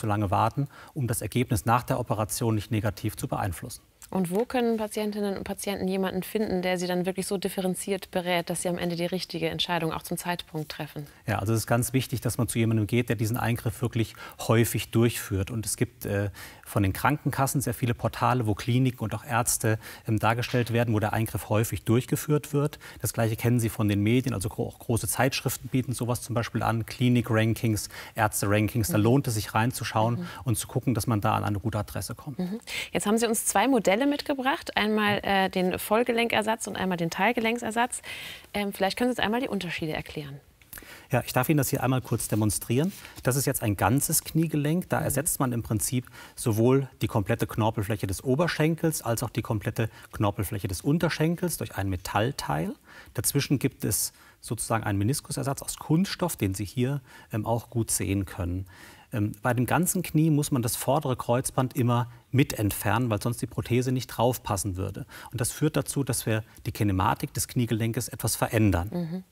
zu lange warten, um das Ergebnis nach der Operation nicht negativ zu beeinflussen. Und wo können Patientinnen und Patienten jemanden finden, der sie dann wirklich so differenziert berät, dass sie am Ende die richtige Entscheidung auch zum Zeitpunkt treffen? Ja, also es ist ganz wichtig, dass man zu jemandem geht, der diesen Eingriff wirklich häufig durchführt. Und es gibt von den Krankenkassen sehr viele Portale, wo Kliniken und auch Ärzte dargestellt werden, wo der Eingriff häufig durchgeführt wird. Das Gleiche kennen Sie von den Medien, also auch große Zeitschriften bieten sowas zum Beispiel an, Klinik-Rankings, Ärzte-Rankings. Da lohnt es sich reinzuschauen und zu gucken, dass man da an eine gute Adresse kommt. Jetzt haben Sie uns zwei Modelle mitgebracht, einmal den Vollgelenkersatz und einmal den Teilgelenksersatz. Vielleicht können Sie uns einmal die Unterschiede erklären. Ja, ich darf Ihnen das hier einmal kurz demonstrieren. Das ist jetzt ein ganzes Kniegelenk. Da ersetzt man im Prinzip sowohl die komplette Knorpelfläche des Oberschenkels als auch die komplette Knorpelfläche des Unterschenkels durch ein Metallteil. Dazwischen gibt es sozusagen einen Meniskusersatz aus Kunststoff, den Sie hier auch gut sehen können. Bei dem ganzen Knie muss man das vordere Kreuzband immer mit entfernen, weil sonst die Prothese nicht draufpassen würde. Und das führt dazu, dass wir die Kinematik des Kniegelenkes etwas verändern.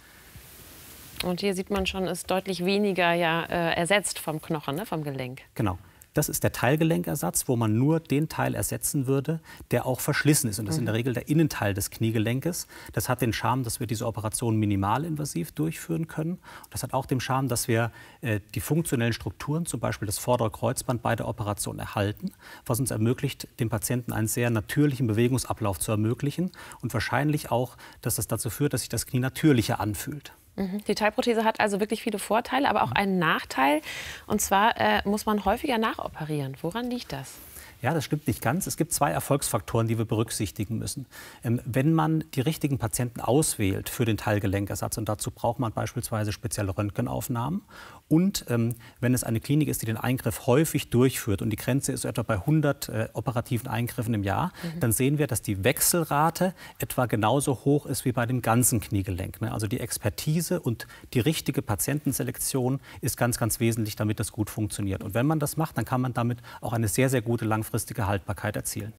Und hier sieht man schon, ist deutlich weniger ersetzt vom Knochen, ne, vom Gelenk. Genau. Das ist der Teilgelenkersatz, wo man nur den Teil ersetzen würde, der auch verschlissen ist. Und das ist in der Regel der Innenteil des Kniegelenkes. Das hat den Charme, dass wir diese Operation minimalinvasiv durchführen können. Und das hat auch den Charme, dass wir die funktionellen Strukturen, zum Beispiel das vordere Kreuzband, bei der Operation erhalten, was uns ermöglicht, dem Patienten einen sehr natürlichen Bewegungsablauf zu ermöglichen. Und wahrscheinlich auch, dass das dazu führt, dass sich das Knie natürlicher anfühlt. Die Teilprothese hat also wirklich viele Vorteile, aber auch einen Nachteil. Und zwar muss man häufiger nachoperieren. Woran liegt das? Ja, das stimmt nicht ganz. Es gibt zwei Erfolgsfaktoren, die wir berücksichtigen müssen. Wenn man die richtigen Patienten auswählt für den Teilgelenkersatz, und dazu braucht man beispielsweise spezielle Röntgenaufnahmen, und wenn es eine Klinik ist, die den Eingriff häufig durchführt und die Grenze ist etwa bei 100 operativen Eingriffen im Jahr, dann sehen wir, dass die Wechselrate etwa genauso hoch ist wie bei dem ganzen Kniegelenk. Also die Expertise und die richtige Patientenselektion ist ganz, ganz wesentlich, damit das gut funktioniert. Und wenn man das macht, dann kann man damit auch eine sehr, sehr gute langfristige Haltbarkeit erzielen.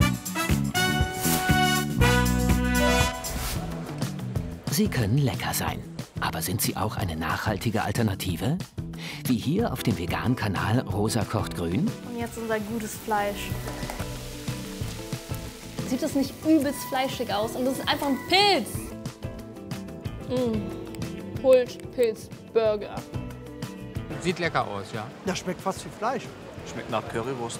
Sie können lecker sein. Aber sind sie auch eine nachhaltige Alternative? Wie hier auf dem veganen Kanal Rosa kocht grün? Und jetzt unser gutes Fleisch. Sieht das nicht übelst fleischig aus? Und das ist einfach ein Pilz. Pult, Pilz, Burger. Sieht lecker aus, ja. Das schmeckt fast wie Fleisch. Schmeckt nach Currywurst.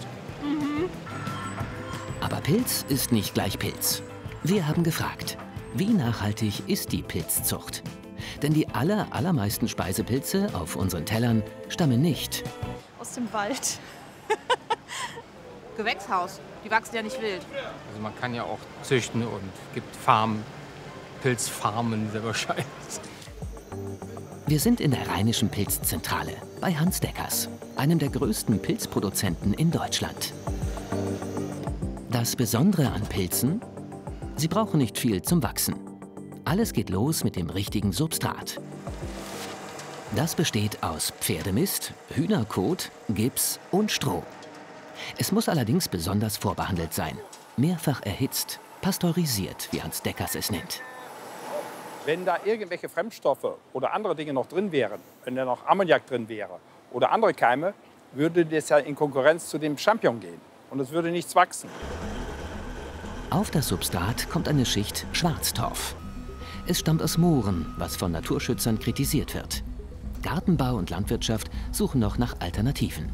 Aber Pilz ist nicht gleich Pilz. Wir haben gefragt, wie nachhaltig ist die Pilzzucht? Denn die allermeisten Speisepilze auf unseren Tellern stammen nicht Aus dem Wald. Gewächshaus. Die wachsen ja nicht wild. Also man kann ja auch züchten und gibt Farmen, Pilzfarmen, sehr wahrscheinlich. Wir sind in der Rheinischen Pilzzentrale bei Hans Deckers, einem der größten Pilzproduzenten in Deutschland. Das Besondere an Pilzen? Sie brauchen nicht viel zum Wachsen. Alles geht los mit dem richtigen Substrat. Das besteht aus Pferdemist, Hühnerkot, Gips und Stroh. Es muss allerdings besonders vorbehandelt sein. Mehrfach erhitzt, pasteurisiert, wie Hans Deckers es nennt. Wenn da irgendwelche Fremdstoffe oder andere Dinge noch drin wären, wenn da noch Ammoniak drin wäre oder andere Keime, würde das ja in Konkurrenz zu dem Champignon gehen und es würde nichts wachsen. Auf das Substrat kommt eine Schicht Schwarztorf. Es stammt aus Mooren, was von Naturschützern kritisiert wird. Gartenbau und Landwirtschaft suchen noch nach Alternativen.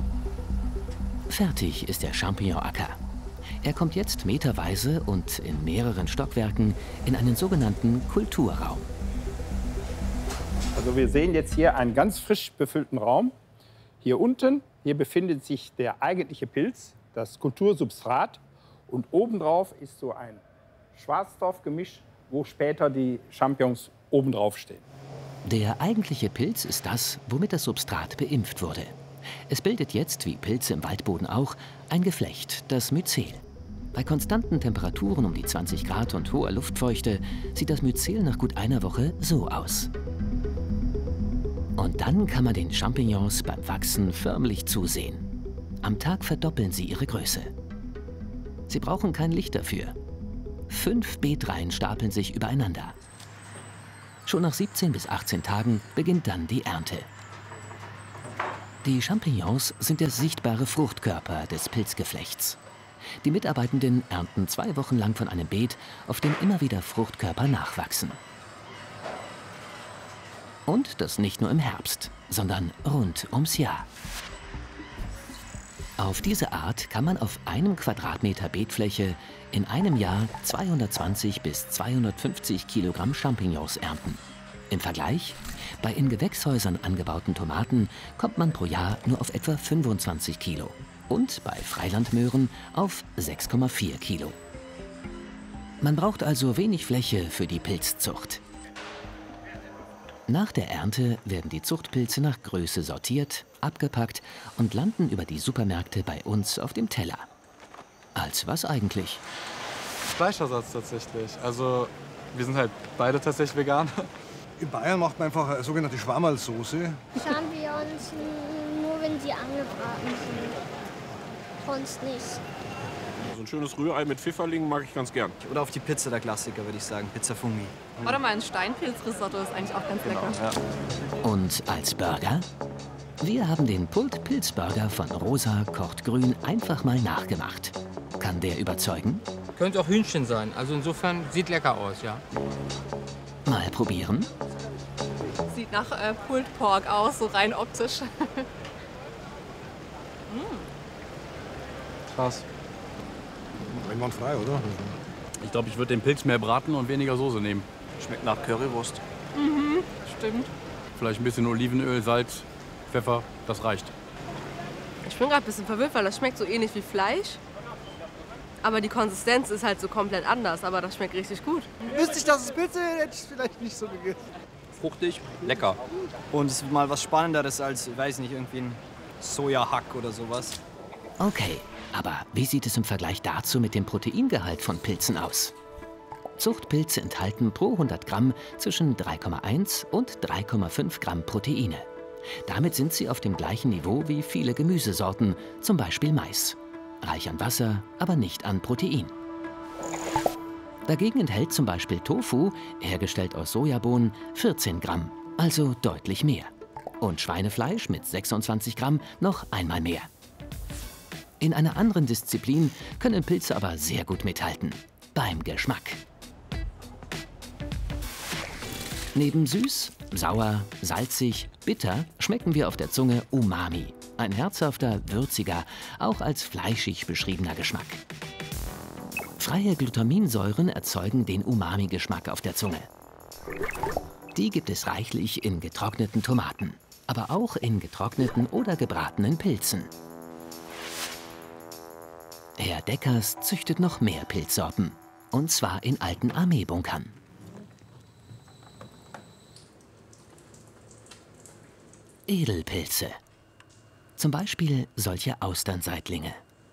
Fertig ist der Champignonacker. Er kommt jetzt meterweise und in mehreren Stockwerken in einen sogenannten Kulturraum. Also wir sehen jetzt hier einen ganz frisch befüllten Raum. Hier unten, hier befindet sich der eigentliche Pilz, das Kultursubstrat. Und obendrauf ist so ein Schwarztorfgemisch, wo später die Champignons obendrauf stehen. Der eigentliche Pilz ist das, womit das Substrat beimpft wurde. Es bildet jetzt, wie Pilze im Waldboden auch, ein Geflecht, das Myzel. Bei konstanten Temperaturen um die 20 Grad und hoher Luftfeuchte sieht das Myzel nach gut einer Woche so aus. Und dann kann man den Champignons beim Wachsen förmlich zusehen. Am Tag verdoppeln sie ihre Größe. Sie brauchen kein Licht dafür. 5 Beetreihen stapeln sich übereinander. Schon nach 17 bis 18 Tagen beginnt dann die Ernte. Die Champignons sind der sichtbare Fruchtkörper des Pilzgeflechts. Die Mitarbeitenden ernten 2 Wochen lang von einem Beet, auf dem immer wieder Fruchtkörper nachwachsen. Und das nicht nur im Herbst, sondern rund ums Jahr. Auf diese Art kann man auf einem Quadratmeter Beetfläche in einem Jahr 220 bis 250 Kilogramm Champignons ernten. Im Vergleich: bei in Gewächshäusern angebauten Tomaten kommt man pro Jahr nur auf etwa 25 Kilo und bei Freilandmöhren auf 6,4 Kilo. Man braucht also wenig Fläche für die Pilzzucht. Nach der Ernte werden die Zuchtpilze nach Größe sortiert, abgepackt und landen über die Supermärkte bei uns auf dem Teller. Als was eigentlich? Fleischersatz tatsächlich. Also wir sind halt beide tatsächlich vegan. In Bayern macht man einfach eine sogenannte Schwammerlsoße. Champignons nur, wenn sie angebraten sind. Sonst nicht. So ein schönes Rührei mit Pfifferlingen mag ich ganz gern. Oder auf die Pizza, der Klassiker, würde ich sagen. Pizza Fungi. Oder mal ein Steinpilzrisotto ist eigentlich auch ganz lecker. Ja. Und als Burger? Wir haben den Pult-Pilz-Burger von Rosa kocht grün einfach mal nachgemacht. Kann der überzeugen? Könnte auch Hühnchen sein. Also insofern sieht lecker aus, ja. Mal probieren? Sieht nach Pulled Pork aus, so rein optisch. Krass. Einwandfrei, oder? Ich glaube, ich würde den Pilz mehr braten und weniger Soße nehmen. Schmeckt nach Currywurst. Mhm, stimmt. Vielleicht ein bisschen Olivenöl, Salz, Pfeffer, das reicht. Ich bin gerade ein bisschen verwirrt, weil das schmeckt so ähnlich wie Fleisch. Aber die Konsistenz ist halt so komplett anders, aber das schmeckt richtig gut. Wüsste ich, dass es Pilze wäre, hätte ich es vielleicht nicht so gegessen. Fruchtig, lecker. Und es ist mal was Spannenderes als, ich weiß nicht, irgendwie ein Sojahack oder sowas. Okay, aber wie sieht es im Vergleich dazu mit dem Proteingehalt von Pilzen aus? Zuchtpilze enthalten pro 100 Gramm zwischen 3,1 und 3,5 Gramm Proteine. Damit sind sie auf dem gleichen Niveau wie viele Gemüsesorten, zum Beispiel Mais. Reich an Wasser, aber nicht an Protein. Dagegen enthält zum Beispiel Tofu, hergestellt aus Sojabohnen, 14 Gramm, also deutlich mehr. Und Schweinefleisch mit 26 Gramm noch einmal mehr. In einer anderen Disziplin können Pilze aber sehr gut mithalten: beim Geschmack. Neben süß, sauer, salzig, bitter schmecken wir auf der Zunge Umami. Ein herzhafter, würziger, auch als fleischig beschriebener Geschmack. Freie Glutaminsäuren erzeugen den Umami-Geschmack auf der Zunge. Die gibt es reichlich in getrockneten Tomaten, aber auch in getrockneten oder gebratenen Pilzen. Herr Deckers züchtet noch mehr Pilzsorten, und zwar in alten Armeebunkern. Edelpilze. Zum Beispiel solche Austernseitlinge.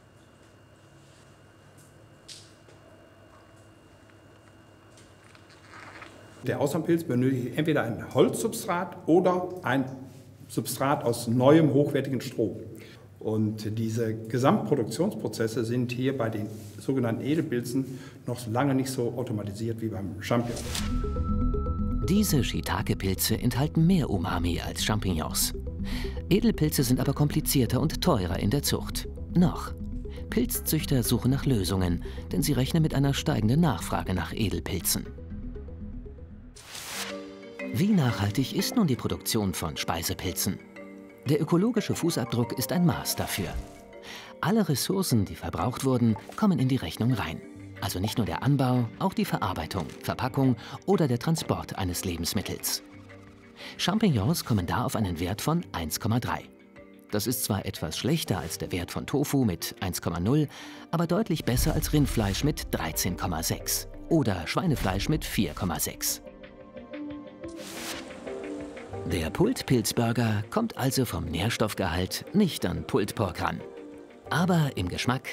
Der Austernpilz benötigt entweder ein Holzsubstrat oder ein Substrat aus neuem, hochwertigem Stroh. Und diese Gesamtproduktionsprozesse sind hier bei den sogenannten Edelpilzen noch lange nicht so automatisiert wie beim Champignon. Diese Shiitake-Pilze enthalten mehr Umami als Champignons. Edelpilze sind aber komplizierter und teurer in der Zucht. Noch. Pilzzüchter suchen nach Lösungen, denn sie rechnen mit einer steigenden Nachfrage nach Edelpilzen. Wie nachhaltig ist nun die Produktion von Speisepilzen? Der ökologische Fußabdruck ist ein Maß dafür. Alle Ressourcen, die verbraucht wurden, kommen in die Rechnung rein. Also nicht nur der Anbau, auch die Verarbeitung, Verpackung oder der Transport eines Lebensmittels. Champignons kommen da auf einen Wert von 1,3. Das ist zwar etwas schlechter als der Wert von Tofu mit 1,0, aber deutlich besser als Rindfleisch mit 13,6 oder Schweinefleisch mit 4,6. Der Pulled-Pilz-Burger kommt also vom Nährstoffgehalt nicht an Pulled Pork ran. Aber im Geschmack